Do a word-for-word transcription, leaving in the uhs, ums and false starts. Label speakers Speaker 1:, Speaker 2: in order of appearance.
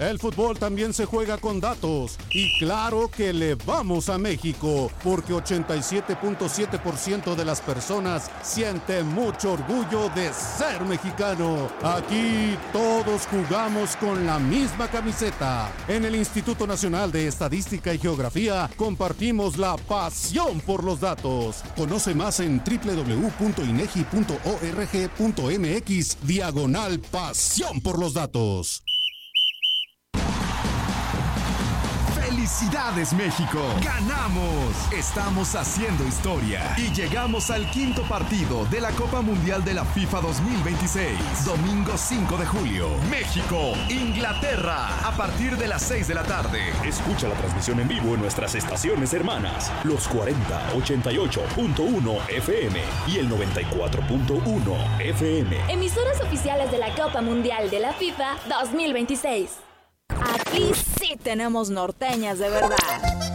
Speaker 1: El fútbol también se juega con datos. Y claro que le vamos a México, porque ochenta y siete punto siete por ciento de las personas siente mucho orgullo de ser mexicano. Aquí todos jugamos con la misma camiseta. En el Instituto Nacional de Estadística y Geografía compartimos la pasión por los datos. Conoce más en doble u doble u doble u punto inegi punto org punto mx diagonal pasión por los datos.
Speaker 2: ¡Felicidades, México! ¡Ganamos! Estamos haciendo historia y llegamos al quinto partido de la Copa Mundial de la FIFA dos mil veintiséis. Domingo cinco de julio. México, Inglaterra. A partir de las seis de la tarde.
Speaker 3: Escucha la transmisión en vivo en nuestras estaciones hermanas. Los cuarenta, ochenta y ocho punto uno F M y el noventa y cuatro punto uno F M.
Speaker 4: Emisoras oficiales de la Copa Mundial de la FIFA dos mil veintiséis. Aquí sí tenemos norteñas de verdad.